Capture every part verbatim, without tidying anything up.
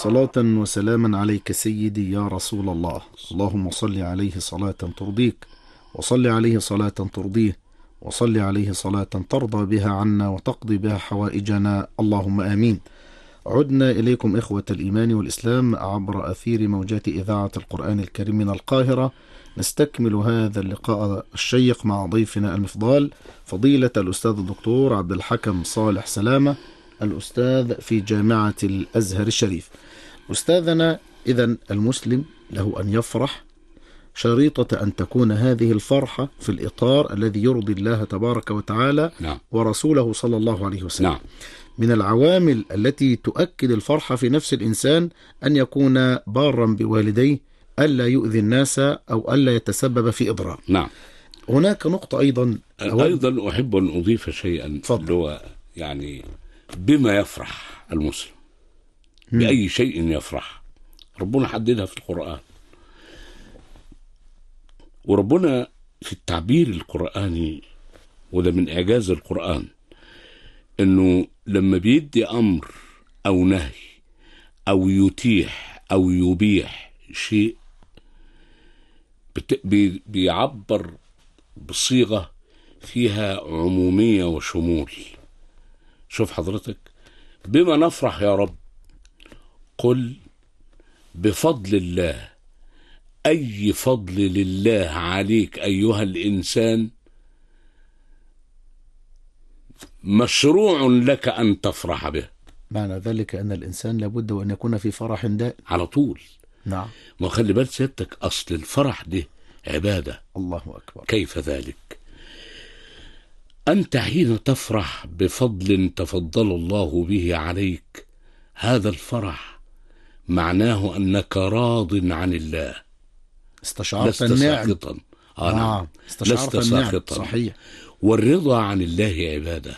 صلاة وسلاما عليك سيدي يا رسول الله. اللهم صل عليه صلاة ترضيك، وصل عليه صلاة ترضيه، وصل عليه صلاة ترضى بها عنا وتقضي بها حوائجنا، اللهم آمين. عدنا إليكم إخوة الإيمان والإسلام عبر أثير موجات إذاعة القرآن الكريم من القاهرة، نستكمل هذا اللقاء الشيق مع ضيفنا المفضال فضيلة الأستاذ الدكتور عبد الحكم صالح سلامة، الأستاذ في جامعة الأزهر الشريف. أستاذنا، إذن المسلم له أن يفرح، شريطة أن تكون هذه الفرحة في الإطار الذي يرضي الله تبارك وتعالى نعم. ورسوله صلى الله عليه وسلم. نعم. من العوامل التي تؤكد الفرحة في نفس الإنسان أن يكون بارا بوالديه، ألا يؤذي الناس أو ألا يتسبب في إضرار. نعم. هناك نقطة أيضا أيضا أحب أن أضيف شيئا، هو يعني بما يفرح المسلم، بأي شيء يفرح. ربنا حددها في القرآن، وربنا في التعبير القرآني، وده من إعجاز القرآن، إنه لما بيدي أمر أو نهي أو يتيح أو يبيح شيء بي بيعبر بصيغة فيها عمومية وشمول. شوف حضرتك، بما نفرح يا رب، قل بفضل الله. أي فضل لله عليك أيها الإنسان مشروع لك أن تفرح به. معنى ذلك أن الإنسان لابد وأن يكون في فرح دائم على طول. نعم. ما خلي بال سيادتك، أصل الفرح ده عبادة. الله أكبر. كيف ذلك؟ أنت حين تفرح بفضل تفضل الله به عليك، هذا الفرح معناه أنك راض عن الله، استشعرت لست النعم. ساخطا. آه نعم. نعم. استشعرت لست النعم. ساخطا. صحيح. والرضا عن الله عبادة.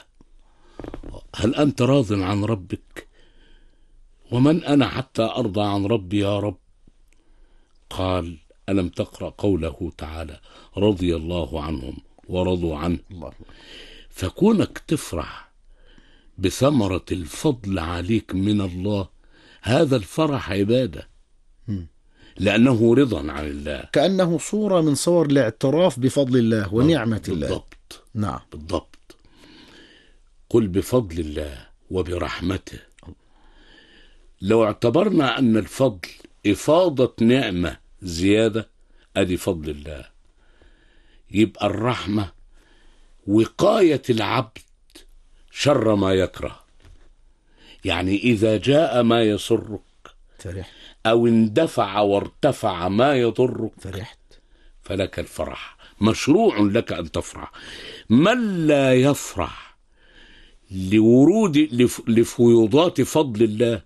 هل أنت راض عن ربك؟ ومن أنا حتى أرضى عن ربي يا رب؟ قال: ألم تقرأ قوله تعالى: رضي الله عنهم ورضوا عنه. الله. فكونك تفرح بثمرة الفضل عليك من الله، هذا الفرح عبادة، لأنه رضا عن الله، كأنه صورة من صور الاعتراف بفضل الله ونعمة الله. بالضبط. نعم. بالضبط. قل بفضل الله وبرحمته. لو اعتبرنا أن الفضل إفاضة نعمة زيادة، أدي فضل الله، يبقى الرحمة وقاية العبد شر ما يكره. يعني إذا جاء ما يسرك فرحت، أو اندفع وارتفع ما يضرك، فرحت، فلك الفرح، مشروع لك أن تفرح. من لا يفرح لورود لفيوضات فضل الله،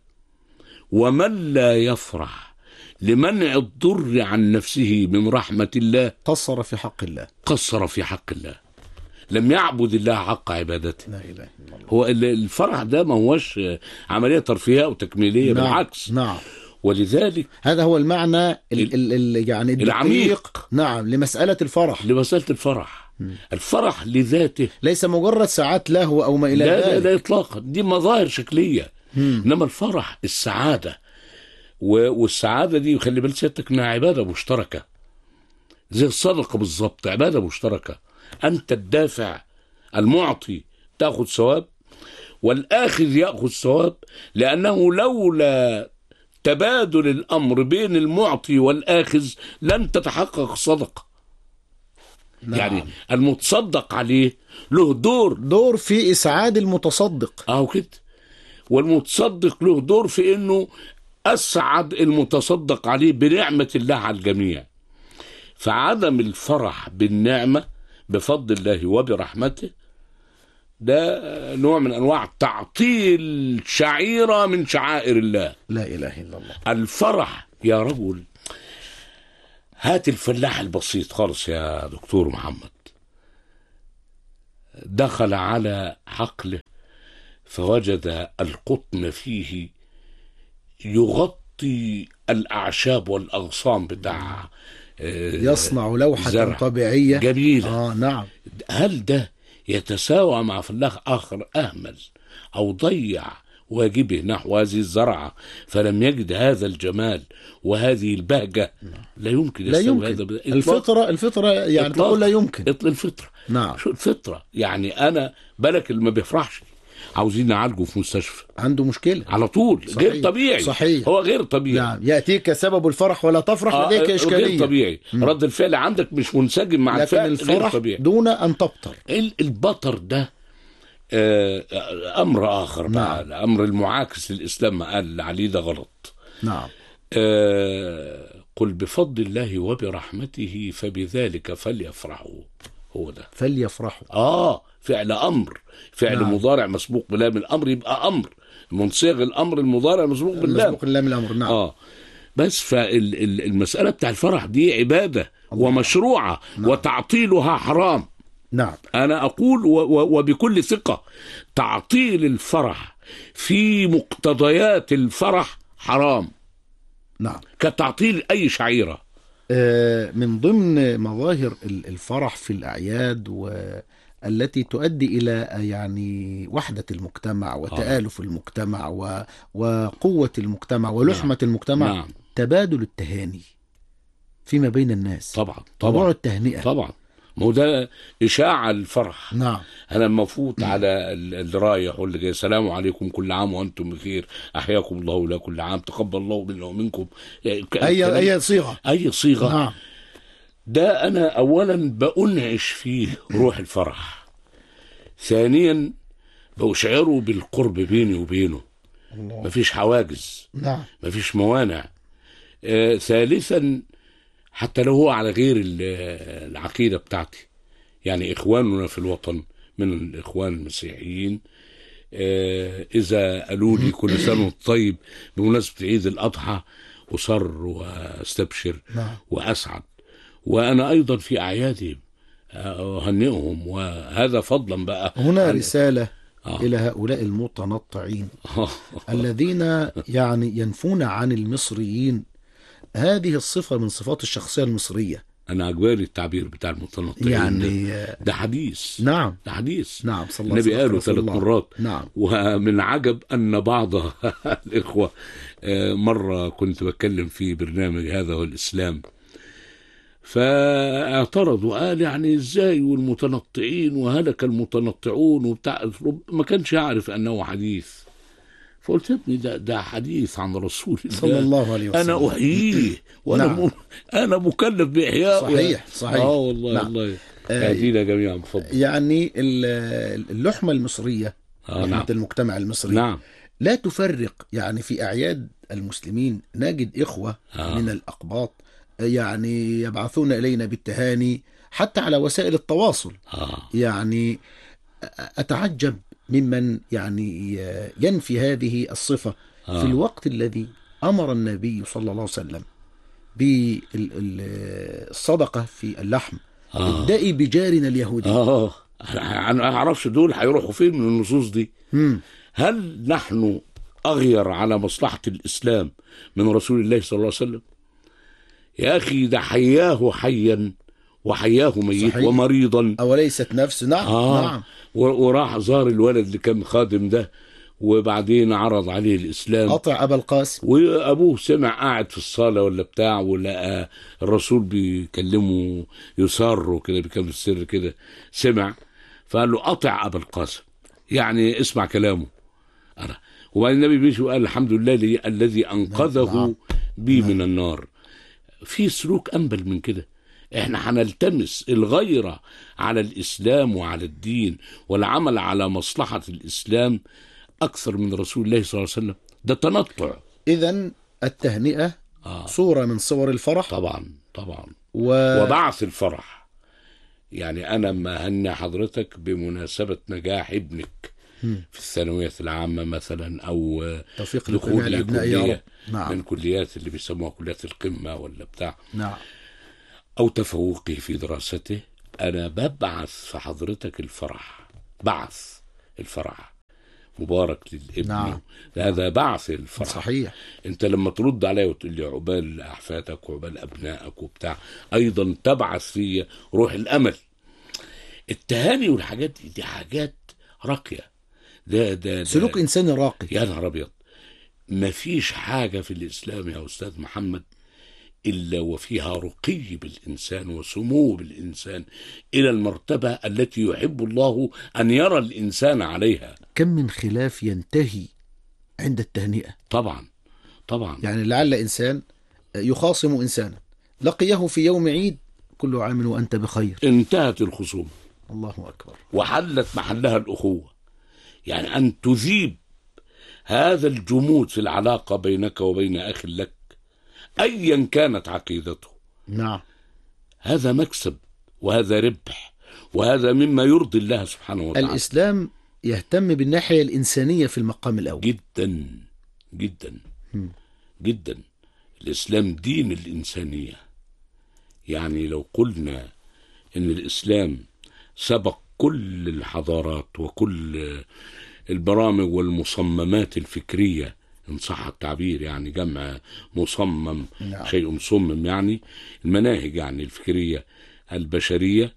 ومن لا يفرح لمنع الضر عن نفسه من رحمة الله، قصر في حق الله، قصر في حق الله، لم يعبد الله حق عبادته. لا إله إلا الله. هو الفرح ده ما هوش عملية ترفيهية أو تكميلية، نعم. بالعكس. نعم. ولذلك هذا هو المعنى ال ال ال يعني العميق، نعم، لمسألة الفرح، لمسألة الفرح. م. الفرح لذاته ليس مجرد ساعات لهو أو ما إلى لا ذلك. لا لا إطلاقا، دي مظاهر شكلية. م. إنما الفرح السعادة، والسعادة دي خلي بالك سيادتك إنها عبادة مشتركة، زي الصدقة بالظبط، عبادة مشتركة. أنت الدافع المعطي تأخذ ثواب، والآخذ يأخذ ثواب، لأنه لولا تبادل الأمر بين المعطي والآخذ لن تتحقق الصدقة. نعم. يعني المتصدق عليه له دور دور في إسعاد المتصدق، أهو كده، والمتصدق له دور في إنه أسعد المتصدق عليه بنعمة الله على الجميع. فعدم الفرح بالنعمة بفضل الله وبرحمته ده نوع من أنواع تعطيل شعيرة من شعائر الله. لا إله إلا الله. الفرح يا رجل، هات الفلاح البسيط خالص يا دكتور محمد، دخل على حقله فوجد القطن فيه يغطي الأعشاب والأغصان بتاع يصنع لوحة طبيعية جميلة. آه نعم. هل ده يتساوى مع فلاح آخر أهمل أو ضيع واجبه نحو هذه الزرعة فلم يجد هذا الجمال وهذه البهجة لا يمكن لا يستوي يمكن. هذا ب- إطلاق. الفطرة الفطرة يعني إطلاق. تقول لا يمكن. إطل- الفطرة. نعم. شو الفطرة يعني؟ أنا بالك اللي ما بيفرحش عاوزين نعالجه في مستشفى عنده مشكلة على طول. صحيح. غير طبيعي. صحيح. هو غير طبيعي. نعم. يأتيك سبب الفرح ولا تفرح، آه لديك إشكالية. غير طبيعي. مم. رد الفعل عندك مش منسجم مع لكن الفعل. غير الفرح طبيعي. دون أن تبطر. ال- البطر ده آه، أمر آخر بقى. نعم. الأمر المعاكس للإسلام ما قال عليه ده غلط. نعم. آه، قل بفضل الله وبرحمته فبذلك فليفرحوا. هو ده فليفرحوا. آه فعل أمر، فعل نعم. مضارع مسبوق بلام الأمر يبقى أمر من صيغ الأمر المضارع مسبوق باللام. مسبوق اللام الأمر. نعم. آه بس فالمسألة بتاع الفرح دي عبادة ومشروعة. نعم. وتعطيلها حرام. نعم. أنا أقول و- و- وبكل ثقة تعطيل الفرح في مقتضيات الفرح حرام نعم. كتعطيل أي شعيرة. آه، من ضمن مظاهر ال- الفرح في الأعياد والتي تؤدي إلى آه، يعني وحدة المجتمع وتآلف المجتمع و- وقوة المجتمع ولحمة المجتمع. نعم. تبادل التهاني فيما بين الناس. طبعا موضوع طبعا التهنئة. طبعا. ما هو ده إشاعة الفرح. نعم. أنا لما أفوت على ال- اللي رايح واللي جاي السلام عليكم كل عام وأنتم بخير أحياكم الله ولا كل عام تقبل الله منا ومنكم. أي أي صيغة. أي صيغة. نعم. ده أنا أولا بأنعش فيه روح الفرح. ثانيا بأشعره بالقرب بيني وبينه. الله. مفيش حواجز. نعم. مفيش موانع. آه ثالثا حتى لو هو على غير ال- العقيدة بتاعتي، يعني إخواننا في الوطن من الإخوان المسيحيين آه إذا قالوا لي كل سنة وأنت طيب بمناسبة عيد الأضحى أصر وأستبشر نعم. وأسعد. وأنا أيضا في أعيادهم أهنئهم، وهذا فضلا بقى. هنا عن- رسالة آه. إلى هؤلاء المتنطعين الذين يعني ينفون عن المصريين هذه الصفة من صفات الشخصية المصرية. أنا عجباني التعبير بتاع المتنطعين. يعني ده, ده حديث. نعم. ده حديث. نعم. صلى الله عليه النبي وسلم. قاله رسول ثلاث الله. مرات. نعم. ومن عجب أن بعض الإخوة آه، مرة كنت بتكلم في برنامج هذا هو الإسلام فاعترضوا قال يعني ازاي والمتنطعين وهلك المتنطعون وبتاع، ما كانش يعرف أنه حديث. فقلت يا ابني ده, ده حديث عن رسول الله صلى الله عليه وسلم. أنا أحييه وأنا نعم. م... أنا مكلف بإحياء. صحيح صحيح. آه والله. نعم. والله آه، يهدينا جميعا بفضل. يعني ال- اللحمة المصرية، آه لحمة نعم. المجتمع المصري نعم. لا تفرق. يعني في أعياد المسلمين نجد إخوة آه. من الأقباط يعني يبعثون إلينا بالتهاني حتى على وسائل التواصل. آه. يعني أتعجب ممن يعني ينفي هذه الصفة آه. في الوقت الذي أمر النبي صلى الله عليه وسلم بالصدقة في اللحم. آه. ابدأي بجارنا اليهودي. آه أنا ما أعرفش دول هيروحوا فين من النصوص دي. مم. هل نحن أغير على مصلحة الإسلام من رسول الله صلى الله عليه وسلم؟ يا أخي ده حياه حيا وحياه ميت صحيح. ومريضا. أوليست نفس. نعم. آه. نعم. و- وراح زار الولد اللي كان خادم ده وبعدين عرض عليه الإسلام. أطع أبا القاسم. وابوه سمع قاعد في الصاله ولا بتاع ولقى الرسول بيكلمه يسار وكده بيكلم السر كده، سمع فقال له اطع ابا القاسم يعني اسمع كلامه. أنا وبعدين النبي بيجي وقال الحمد لله لي الذي انقذه نعم. بي من النار. في سلوك انبل من كده. احنا هنلتمس الغيرة على الاسلام وعلى الدين والعمل على مصلحة الاسلام اكثر من رسول الله صلى الله عليه وسلم. ده تنطع. إذن التهنئة آه. صورة من صور الفرح. طبعا طبعا. و... وبعث الفرح. يعني أنا ما هني حضرتك بمناسبة نجاح ابنك مم. في الثانوية العامة مثلا أو توفيق لجميع دخول الأبناء يا كلية رب. نعم. من كليات اللي بيسموها كليات القمة ولا بتاع، نعم. أو تفوقه في دراسته. أنا ببعث في حضرتك الفرح. بعث الفرح مبارك للابن. نعم. هذا بعث الفرح. صحيح. انت لما ترد عليا وتقول لي عقبال احفادك وعقبال ابنائك وبتاع، ايضا تبعث في روح الامل. التهاني والحاجات دي, دي حاجات راقيه. ده ده, ده سلوك إنساني راقي. يا نهار أبيض. مفيش حاجة في الإسلام يا أستاذ محمد إلا وفيها رقي بالإنسان وسمو بالإنسان إلى المرتبة التي يحب الله أن يرى الإنسان عليها. كم من خلاف ينتهي عند التهنئة. طبعا طبعا. يعني لعل إنسان يخاصم إنسانا لقيه في يوم عيد، كل عام وأنت بخير، انتهت الخصوم. الله أكبر. وحلت محلها الأخوة. يعني أن تذيب هذا الجمود في العلاقة بينك وبين أخ لك أيا كانت عقيدته. نعم. هذا مكسب وهذا ربح وهذا مما يرضي الله سبحانه وتعالى. الإسلام يهتم بالناحية الإنسانية في المقام الأول جدا جدا م. جدا. الإسلام دين الإنسانية. يعني لو قلنا إن الإسلام سبق كل الحضارات وكل البرامج والمصممات الفكرية، إن صح التعبير، يعني جمع مصمم. نعم. شيء مصمم يعني المناهج يعني الفكرية البشرية،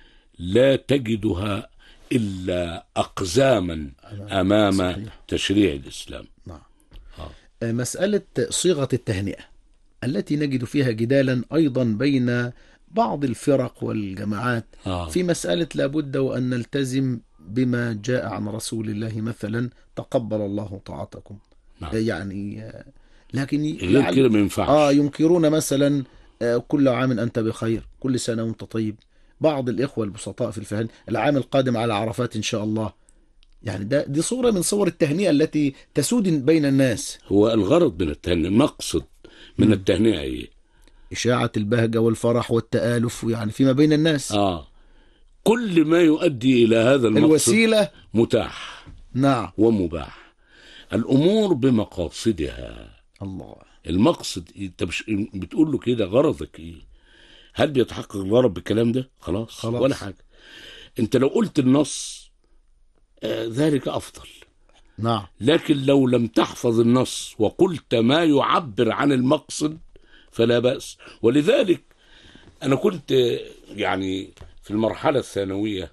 لا تجدها إلا أقزاما أمام صحيح. تشريع الإسلام. نعم. آه. مسألة صيغة التهنئة التي نجد فيها جدالا أيضا بين بعض الفرق والجماعات آه. في مسألة لابد وأن نلتزم بما جاء عن رسول الله، مثلا تقبل الله طاعتكم. نعم. يعني لكن غير كده ما ينفعش. آه ينكرون مثلا كل عام أنت بخير، كل سنة وأنت طيب. بعض الإخوة البسطاء في الفهم العام القادم على عرفات إن شاء الله. يعني ده دي صورة من صور التهنئة التي تسود بين الناس. هو الغرض من التهنئة، مقصد من م. التهنئة إيه؟ إشاعة البهجة والفرح والتآلف يعني فيما بين الناس. آه. كل ما يؤدي إلى هذا المقصد الوسيلة متاح. نعم. ومباح. الأمور بمقاصدها. الله. المقصد انت مش بتقول له كده غرضك ايه؟ هل بيتحقق الغرض بالكلام ده؟ خلاص. خلاص ولا حاجه. انت لو قلت النص آه ذلك افضل. نعم. لكن لو لم تحفظ النص وقلت ما يعبر عن المقصد فلا بأس. ولذلك انا كنت يعني في المرحله الثانويه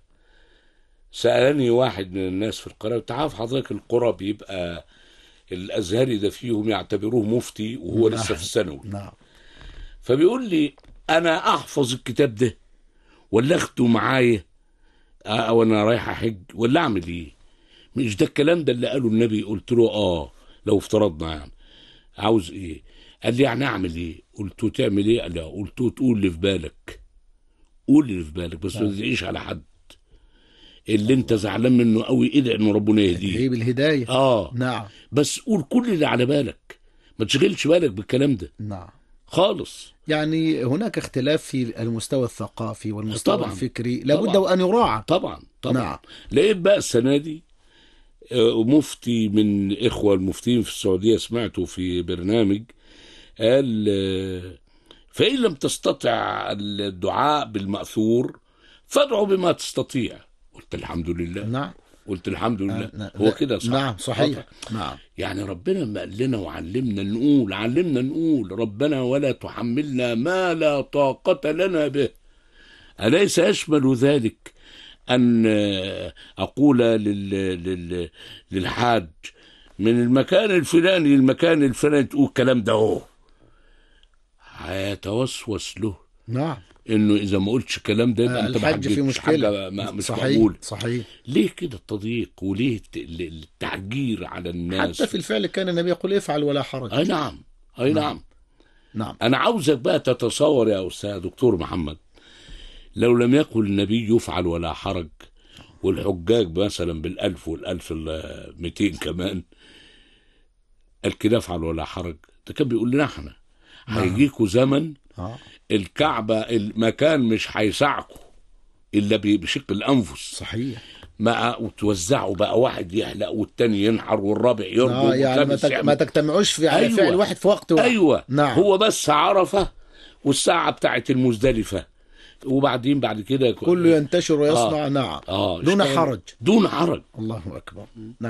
سألني واحد من الناس في القرى، تعرف حضرتك القرى بيبقى الازهري ده فيهم يعتبروه مفتي وهو نعم. لسه في الثانوي. نعم. فبيقول لي انا احفظ الكتاب ده ولا اخده معايا او انا رايح احج ولا اعمل ايه؟ مش ده الكلام ده اللي قاله النبي؟ قلت له اه لو افترضنا يعني. عاوز ايه؟ قال لي يعني اعمل ايه؟ قلت له تعمل ايه؟ قال لي قلت له تقول اللي في بالك. قول اللي في بالك بس ما تدعيش على حد. اللي انت زعلان منه قوي ادعي ان ربنا يهديه. هي بالهداية. اه نعم. بس قول كل اللي على بالك، ما تشغلش بالك بالكلام ده. نعم. خالص. يعني هناك اختلاف في المستوى الثقافي والمستوى طبعا. الفكري لابد طبعا. وأن يراعى. طبعا طبعا. نعم. لقيت بقى السنة دي مفتي من إخوة المفتين في السعودية سمعته في برنامج قال فإن لم تستطع الدعاء بالمأثور فادعوا بما تستطيع. قلت الحمد لله. نعم. قلت الحمد لله. نعم. هو كده صح. نعم صحيح. خطأ. نعم. يعني ربنا ما قال لنا وعلمنا نقول علمنا نقول ربنا ولا تحملنا ما لا طاقة لنا به. أليس يشمل ذلك أن أقول لل... لل... للحاج من المكان الفلاني للمكان الفلاني تقول الكلام ده هو هيتوسوس له. نعم. انه اذا ما قلتش الكلام ده يبقى انت الحج في مشكلة. مش صحيح. مقبول. صحيح. ليه كده التضييق وليه التعجير على الناس؟ حتى في الفعل كان النبي يقول افعل ولا حرج. اي نعم. اي نعم. نعم. نعم. انا عاوزك بقى تتصور يا استاذ دكتور محمد، لو لم يقل النبي يفعل ولا حرج والحجاج مثلا بالالف والالف المئتين كمان قال كده افعل ولا حرج، ده كان بيقول لنا احنا هيجيكوا زمن آه. الكعبة المكان مش هيسعكوا إلا بشق الأنفس. صحيح. ما وتوزعوا بقى واحد يحلق والتاني ينحر والرابع يربط. آه يعني ما, تك... ما تجتمعوش في على أيوة. فعل واحد في وقت واحد. أيوة. نعم. هو بس عرفة والساعة بتاعت المزدلفة وبعدين بعد كده كله ينتشر ويصنع. آه. نعم. آه. دون حرج. دون حرج. الله أكبر. نعم.